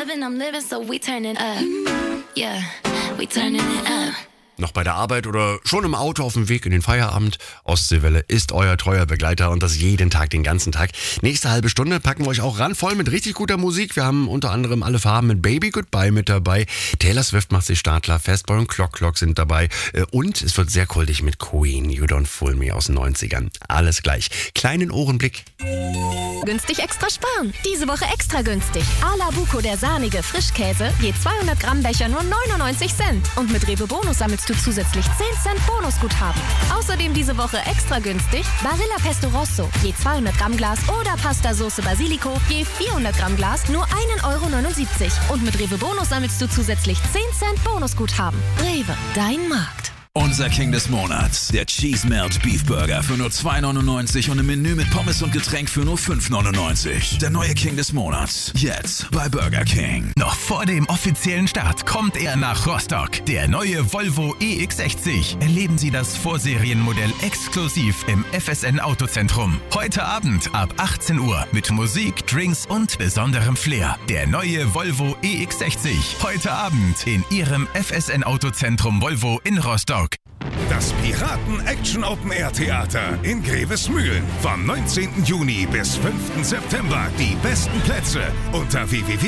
loving, I'm living, so we turning up. Yeah, we turning it up. Noch bei der Arbeit oder schon im Auto auf dem Weg in den Feierabend? Ostseewelle ist euer treuer Begleiter und das jeden Tag, den ganzen Tag. Nächste halbe Stunde packen wir euch auch ran, voll mit richtig guter Musik. Wir haben unter anderem alle Farben mit Baby Goodbye mit dabei. Taylor Swift macht sich Startler, Fastboy und Clock sind dabei. Und es wird sehr kultig mit Queen, You Don't Fool Me aus den 90ern. Alles gleich. Kleinen Ohrenblick. Günstig extra sparen. Diese Woche extra günstig. A la Buco, der sahnige Frischkäse, je 200 Gramm Becher nur 99 Cent. Und mit Rewe Bonus sammelst du zusätzlich 10 Cent Bonusguthaben. Außerdem diese Woche extra günstig Barilla Pesto Rosso, je 200 Gramm Glas oder Pasta Sauce Basilico, je 400 Gramm Glas nur 1,79 € Und mit Rewe Bonus sammelst du zusätzlich 10 Cent Bonusguthaben. Rewe, dein Markt. Unser King des Monats, der Cheese Melt Beef Burger für nur 2,99 € und im Menü mit Pommes und Getränk für nur 5,99 €. Der neue King des Monats, jetzt bei Burger King. Noch vor dem offiziellen Start kommt er nach Rostock. Der neue Volvo EX60. Erleben Sie das Vorserienmodell exklusiv im FSN Autozentrum. Heute Abend ab 18 Uhr mit Musik, Drinks und besonderem Flair. Der neue Volvo EX60. Heute Abend in Ihrem FSN Autozentrum Volvo in Rostock. Das Piraten-Action-Open-Air-Theater in Grevesmühlen. Vom 19. Juni bis 5. September. Die besten Plätze unter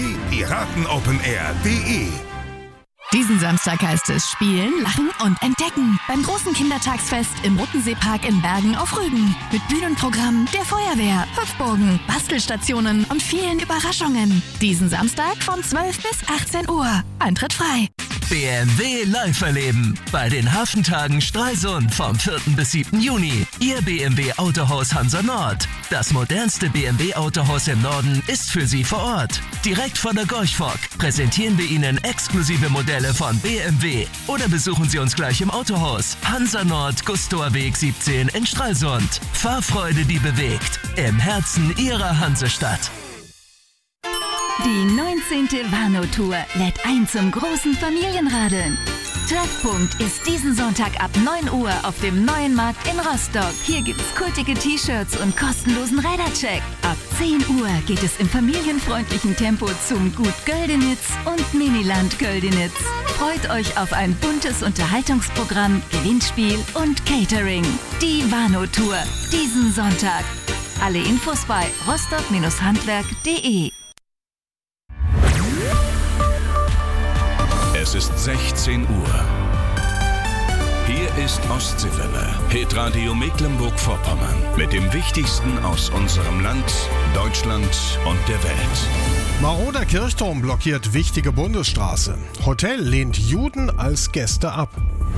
www.piratenopenair.de. Diesen Samstag heißt es Spielen, Lachen und Entdecken beim großen Kindertagsfest im Rottenseepark in Bergen auf Rügen. Mit Bühnenprogramm, der Feuerwehr, Hüpfburgen, Bastelstationen und vielen Überraschungen. Diesen Samstag von 12 bis 18 Uhr. Eintritt frei. BMW live erleben bei den Hafentagen Stralsund vom 4. bis 7. Juni. Ihr BMW Autohaus Hansa Nord. Das modernste BMW Autohaus im Norden ist für Sie vor Ort. Direkt von der Gorchfock präsentieren wir Ihnen exklusive Modelle von BMW. Oder besuchen Sie uns gleich im Autohaus. Hansa Nord, Gustower Weg 17 in Stralsund. Fahrfreude, die bewegt. Im Herzen Ihrer Hansestadt. Die 19. Warnow-Tour lädt ein zum großen Familienradeln. Treffpunkt ist diesen Sonntag ab 9 Uhr auf dem Neuen Markt in Rostock. Hier gibt's kultige T-Shirts und kostenlosen Rädercheck. Ab 10 Uhr geht es im familienfreundlichen Tempo zum Gut Göldenitz und Miniland Göldenitz. Freut euch auf ein buntes Unterhaltungsprogramm, Gewinnspiel und Catering. Die Warnow-Tour, diesen Sonntag. Alle Infos bei rostock-handwerk.de. Es ist 16 Uhr. Hier ist Ostseewelle, Hitradio Mecklenburg-Vorpommern. Mit dem Wichtigsten aus unserem Land, Deutschland und der Welt. Maroder Kirchturm blockiert wichtige Bundesstraße. Hotel lehnt Juden als Gäste ab.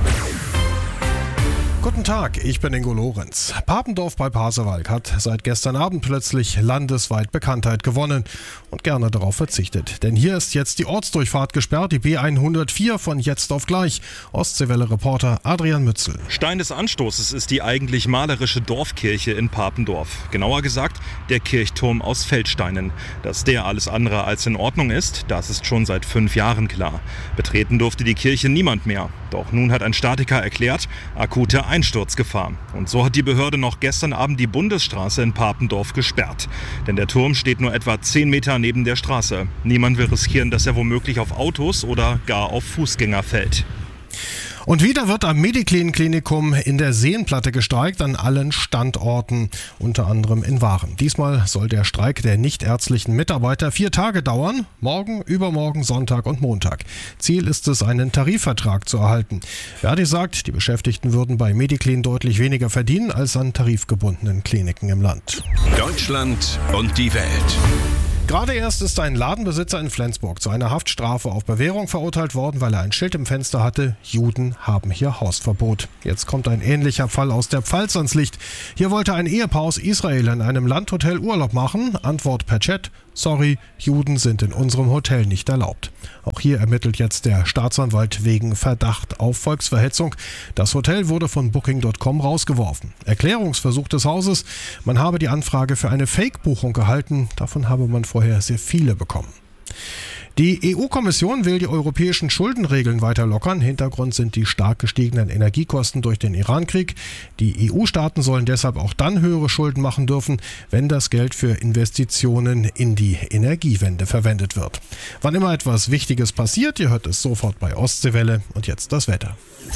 Guten Tag, ich bin Ingo Lorenz. Papendorf bei Pasewalk hat seit gestern Abend plötzlich landesweit Bekanntheit gewonnen und gerne darauf verzichtet. Denn hier ist jetzt die Ortsdurchfahrt gesperrt, die B104 von jetzt auf gleich. Ostseewelle-Reporter Adrian Mützel. Stein des Anstoßes ist die eigentlich malerische Dorfkirche in Papendorf. Genauer gesagt, der Kirchturm aus Feldsteinen. Dass der alles andere als in Ordnung ist, das ist schon seit 5 Jahren klar. Betreten durfte die Kirche niemand mehr. Doch nun hat ein Statiker erklärt, akute Einsturzgefahr. Und so hat die Behörde noch gestern Abend die Bundesstraße in Papendorf gesperrt. Denn der Turm steht nur etwa 10 Meter neben der Straße. Niemand will riskieren, dass er womöglich auf Autos oder gar auf Fußgänger fällt. Und wieder wird am Mediclin-Klinikum in der Seenplatte gestreikt, an allen Standorten, unter anderem in Waren. Diesmal soll der Streik der nichtärztlichen Mitarbeiter 4 Tage dauern, morgen, übermorgen, Sonntag und Montag. Ziel ist es, einen Tarifvertrag zu erhalten. Verdi sagt, die Beschäftigten würden bei Mediclin deutlich weniger verdienen als an tarifgebundenen Kliniken im Land. Deutschland und die Welt. Gerade erst ist ein Ladenbesitzer in Flensburg zu einer Haftstrafe auf Bewährung verurteilt worden, weil er ein Schild im Fenster hatte: Juden haben hier Hausverbot. Jetzt kommt ein ähnlicher Fall aus der Pfalz ans Licht. Hier wollte ein Ehepaar aus Israel in einem Landhotel Urlaub machen. Antwort per Chat: Sorry, Juden sind in unserem Hotel nicht erlaubt. Auch hier ermittelt jetzt der Staatsanwalt wegen Verdacht auf Volksverhetzung. Das Hotel wurde von Booking.com rausgeworfen. Erklärungsversuch des Hauses: Man habe die Anfrage für eine Fake-Buchung gehalten. Davon habe man vorher sehr viele bekommen. Die EU-Kommission will die europäischen Schuldenregeln weiter lockern. Hintergrund sind die stark gestiegenen Energiekosten durch den Iran-Krieg. Die EU-Staaten sollen deshalb auch dann höhere Schulden machen dürfen, wenn das Geld für Investitionen in die Energiewende verwendet wird. Wann immer etwas Wichtiges passiert, ihr hört es sofort bei Ostseewelle. Und jetzt das Wetter.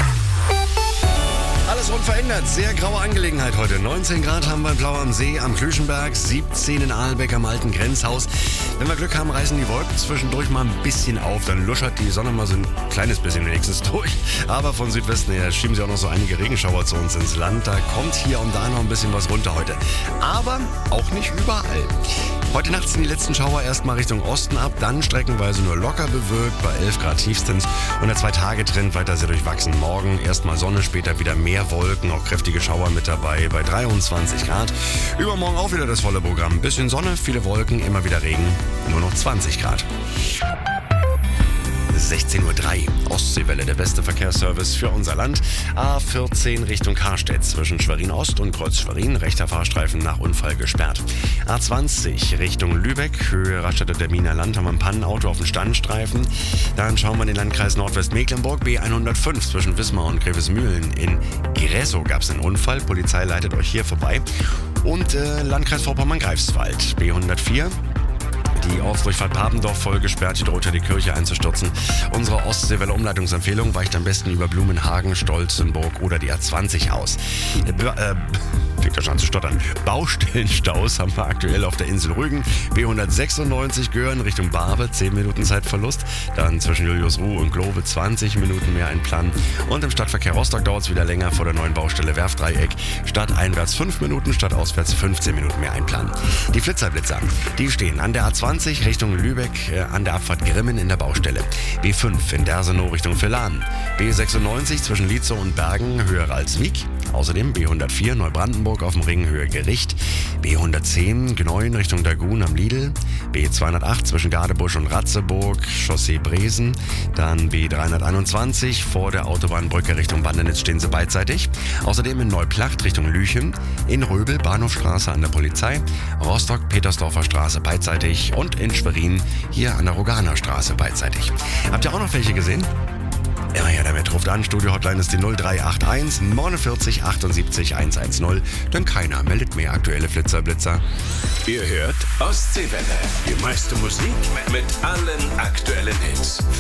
Alles unverändert, sehr graue Angelegenheit heute. 19 Grad haben wir in Blau am See, am Klüschenberg, 17 in Ahlbeck am alten Grenzhaus. Wenn wir Glück haben, reißen die Wolken zwischendurch mal ein bisschen auf, dann luschert die Sonne mal so ein kleines bisschen wenigstens durch. Aber von Südwesten her schieben sie auch noch so einige Regenschauer zu uns ins Land. Da kommt hier und da noch ein bisschen was runter heute. Aber auch nicht überall. Heute Nacht sind die letzten Schauer erstmal Richtung Osten ab, dann streckenweise nur locker bewölkt bei 11 Grad tiefstens und der 2-Tage-Trend weiter sehr durchwachsen. Morgen erstmal Sonne, später wieder mehr Wolken, auch kräftige Schauer mit dabei bei 23 Grad. Übermorgen auch wieder das volle Programm. Bisschen Sonne, viele Wolken, immer wieder Regen, nur noch 20 Grad. 16:03 Uhr. Ostseewelle, der beste Verkehrsservice für unser Land. A14 Richtung Karstedt zwischen Schwerin Ost und Kreuz Schwerin. Rechter Fahrstreifen nach Unfall gesperrt. A20 Richtung Lübeck, Höhe Raststätte der Miner Land, haben wir ein Pannenauto auf dem Standstreifen. Dann schauen wir in den Landkreis Nordwestmecklenburg. B105 zwischen Wismar und Grevesmühlen. In Gereso gab es einen Unfall. Polizei leitet euch hier vorbei. Und Landkreis Vorpommern-Greifswald. B104. Die Ortsdurchfahrt Papendorf voll gesperrt, hier droht ja die Kirche einzustürzen. Unsere Ostseewelle Umleitungsempfehlung weicht am besten über Blumenhagen, Stolzenburg oder die A20 aus. Fängt ja schon an zu stottern. Baustellenstaus haben wir aktuell auf der Insel Rügen. B196 Göhren Richtung Barbe, 10 Minuten Zeitverlust. Dann zwischen Juliusruh und Globe 20 Minuten mehr einplanen. Und im Stadtverkehr Rostock dauert es wieder länger vor der neuen Baustelle Werftdreieck. Stadteinwärts 5 Minuten, stadtauswärts 15 Minuten mehr einplanen. Die Flitzerblitzer, die stehen an der A20 Richtung Lübeck, an der Abfahrt Grimmen in der Baustelle. B5 in Dersenow Richtung Villan. B96 zwischen Lietzow und Bergen, höher Ralswiek. Außerdem B104 Neubrandenburg auf dem Ring, Höhe Gericht. B110 Gneuen Richtung Dagun am Lidl. B208 zwischen Gadebusch und Ratzeburg, Chaussee Bresen. Dann B321 vor der Autobahnbrücke Richtung Bandenitz stehen sie beidseitig. Außerdem in Neuplacht Richtung Lüchen. In Röbel Bahnhofstraße an der Polizei. Rostock Petersdorfer Straße beidseitig. Und in Schwerin hier an der Roganer Straße beidseitig. Habt ihr auch noch welche gesehen? Immer her damit, ruft an, Studio-Hotline ist die 0381 49 78 110, denn keiner meldet mehr aktuelle Flitzerblitzer. Ihr hört Ostseewelle, die meiste Musik mit allen aktuellen Hits.